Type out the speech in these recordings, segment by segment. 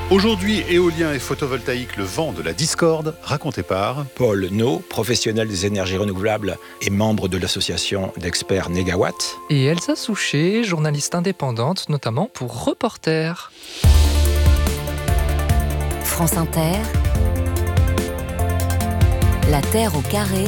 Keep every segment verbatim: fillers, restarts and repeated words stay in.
Aujourd'hui, éolien et photovoltaïque, le vent de la discorde, raconté par Paul Naud, professionnel des énergies renouvelables et membre de l'association d'experts Négawatt. Et Elsa Souchet, journaliste indépendante, notamment pour Reporter. France Inter, La Terre au carré,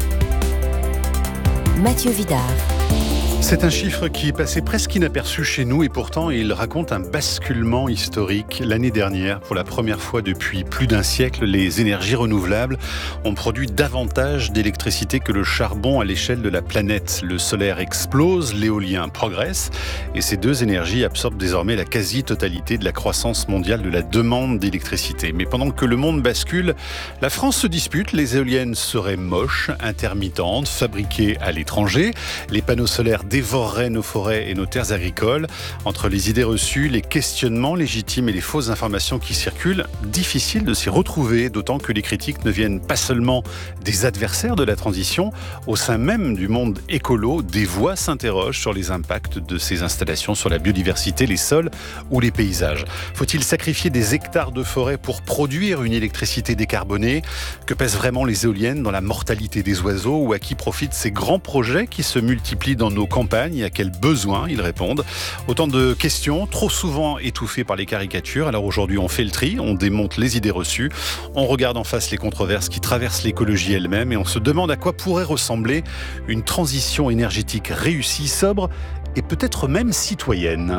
Mathieu Vidard. C'est un chiffre qui est passé presque inaperçu chez nous et pourtant il raconte un basculement historique. L'année dernière, pour la première fois depuis plus d'un siècle, les énergies renouvelables ont produit davantage d'électricité que le charbon à l'échelle de la planète. Le solaire explose, l'éolien progresse et ces deux énergies absorbent désormais la quasi-totalité de la croissance mondiale de la demande d'électricité. Mais pendant que le monde bascule, la France se dispute. Les éoliennes seraient moches, intermittentes, fabriquées à l'étranger. Les panneaux solaires dévorerait nos forêts et nos terres agricoles. Entre les idées reçues, les questionnements légitimes et les fausses informations qui circulent, difficile de s'y retrouver, d'autant que les critiques ne viennent pas seulement des adversaires de la transition. Au sein même du monde écolo, des voix s'interrogent sur les impacts de ces installations sur la biodiversité, les sols ou les paysages. Faut-il sacrifier des hectares de forêt pour produire une électricité décarbonée ? Que pèsent vraiment les éoliennes dans la mortalité des oiseaux ou à qui profitent ces grands projets qui se multiplient dans nos campagnes? À quels besoins ils répondent? Autant de questions, trop souvent étouffées par les caricatures. Alors aujourd'hui, on fait le tri, on démonte les idées reçues, on regarde en face les controverses qui traversent l'écologie elle-même et on se demande à quoi pourrait ressembler une transition énergétique réussie, sobre et peut-être même citoyenne.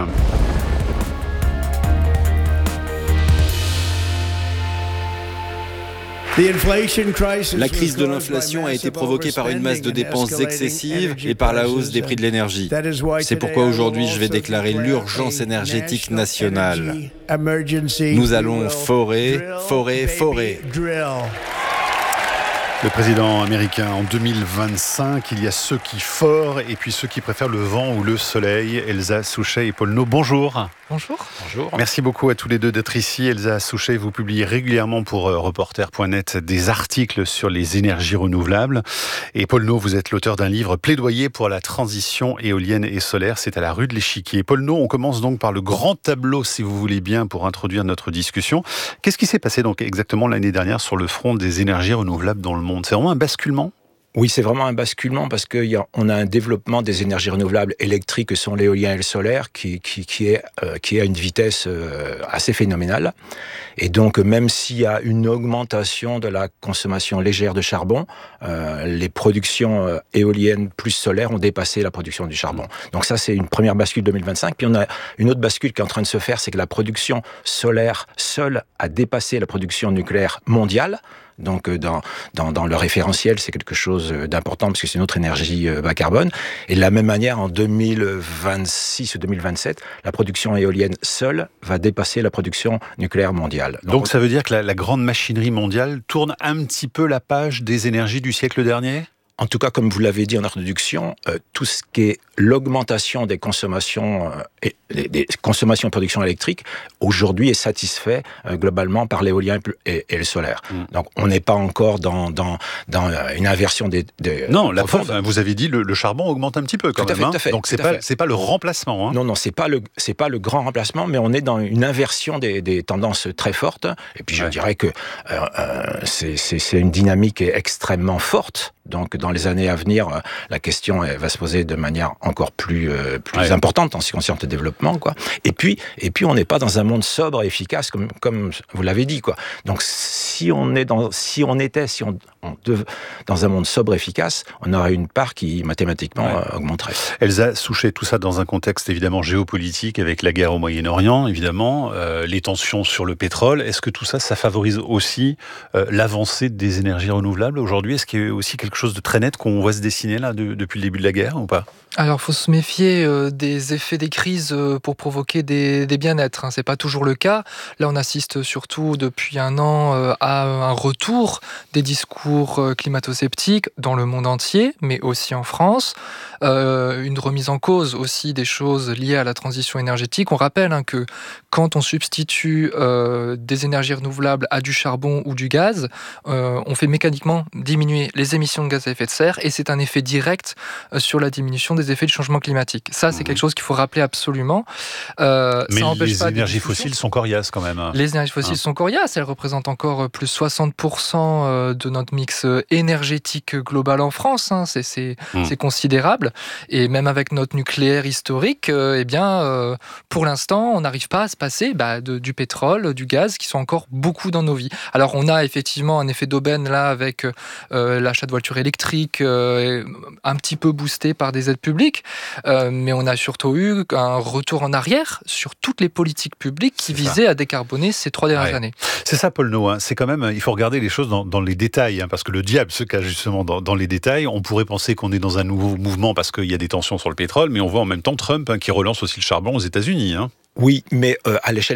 La crise de l'inflation a été provoquée par une masse de dépenses excessives et par la hausse des prix de l'énergie. C'est pourquoi aujourd'hui je vais déclarer l'urgence énergétique nationale. Nous allons forer, forer, forer. Le président américain en deux mille vingt-cinq, il y a ceux qui forent et puis ceux qui préfèrent le vent ou le soleil. Elsa Souchet et Paul Naud, bonjour. Bonjour. Bonjour. Merci beaucoup à tous les deux d'être ici. Elsa Souchet, vous publiez régulièrement pour reporter point net des articles sur les énergies renouvelables. Et Paul Naud, vous êtes l'auteur d'un livre Plaidoyer pour la transition éolienne et solaire. C'est à la rue de l'Échiquier. Paul Naud, on commence donc par le grand tableau, si vous voulez bien, pour introduire notre discussion. Qu'est-ce qui s'est passé donc exactement l'année dernière sur le front des énergies renouvelables dans le monde ? C'est vraiment un basculement ? Oui, c'est vraiment un basculement parce qu'on a un développement des énergies renouvelables électriques que sont l'éolien et le solaire qui, qui, qui, est, euh, qui est à une vitesse euh, assez phénoménale. Et donc, même s'il y a une augmentation de la consommation légère de charbon, euh, les productions euh, éoliennes plus solaires ont dépassé la production du charbon. Donc ça, c'est une première bascule deux mille vingt-cinq. Puis on a une autre bascule qui est en train de se faire, c'est que la production solaire seule a dépassé la production nucléaire mondiale. Donc dans, dans, dans le référentiel, c'est quelque chose d'important parce que c'est une autre énergie bas carbone. Et de la même manière, en deux mille vingt-six ou deux mille vingt-sept, la production éolienne seule va dépasser la production nucléaire mondiale. Donc, Donc ça veut dire que la, la grande machinerie mondiale tourne un petit peu la page des énergies du siècle dernier ? En tout cas, comme vous l'avez dit en introduction, euh, tout ce qui est l'augmentation des consommations euh, et des, des consommations et production électrique aujourd'hui est satisfait euh, globalement par l'éolien et, et le solaire. Mmh. Donc, on n'est pas encore dans dans dans une inversion des, des non. La preuve, vous avez dit le, le charbon augmente un petit peu quand tout même. À fait, tout à fait, Donc c'est pas c'est pas le remplacement. Hein. Non, non, c'est pas le c'est pas le grand remplacement, mais on est dans une inversion des, des tendances très fortes. Et puis je ouais. dirais que euh, euh, c'est, c'est c'est une dynamique extrêmement forte. Donc, dans les années à venir, la question elle, va se poser de manière encore plus euh, plus ouais. importante en ce qui concerne le développement, quoi. Et puis, et puis, on n'est pas dans un monde sobre et efficace comme comme vous l'avez dit, quoi. Donc, si on est dans, si on était, si on, on dev, dans un monde sobre et efficace, on aurait une part qui mathématiquement ouais. euh, augmenterait. Elsa Souchet, tout ça dans un contexte évidemment géopolitique avec la guerre au Moyen-Orient, évidemment, euh, les tensions sur le pétrole. Est-ce que tout ça, ça favorise aussi euh, l'avancée des énergies renouvelables aujourd'hui ? Est-ce qu'il y a aussi quelque chose de très net qu'on voit se dessiner là de, depuis le début de la guerre ou pas ? Alors, il faut se méfier euh, des effets des crises euh, pour provoquer des, des bien-être. Hein. C'est pas toujours le cas. Là, on assiste surtout depuis un an euh, à un retour des discours euh, climato-sceptiques dans le monde entier, mais aussi en France. Euh, une remise en cause aussi des choses liées à la transition énergétique. On rappelle hein, que quand on substitue euh, des énergies renouvelables à du charbon ou du gaz, euh, on fait mécaniquement diminuer les émissions de gaz à effet effet de serre et c'est un effet direct sur la diminution des effets du changement climatique. Ça, c'est mmh. quelque chose qu'il faut rappeler absolument. Euh, Mais ça les pas énergies fossiles sont coriaces quand même. Les énergies fossiles hein. sont coriaces. Elles représentent encore plus de soixante pour cent de notre mix énergétique global en France. Hein. C'est, c'est, mmh. c'est considérable. Et même avec notre nucléaire historique, euh, eh bien, euh, pour l'instant, on n'arrive pas à se passer bah, de, du pétrole, du gaz, qui sont encore beaucoup dans nos vies. Alors, on a effectivement un effet d'aubaine là avec euh, l'achat de voitures électriques, euh, un petit peu boosté par des aides publiques, euh, mais on a surtout eu un retour en arrière sur toutes les politiques publiques qui c'est visaient ça. à décarboner ces trois dernières ouais. années. C'est ça, Paul Naud. Hein. C'est quand même, il faut regarder les choses dans, dans les détails, hein, parce que le diable se cache justement dans, dans les détails. On pourrait penser qu'on est dans un nouveau mouvement parce qu'il y a des tensions sur le pétrole, mais on voit en même temps Trump hein, qui relance aussi le charbon aux États-Unis. Hein. Oui, mais euh, à l'échelle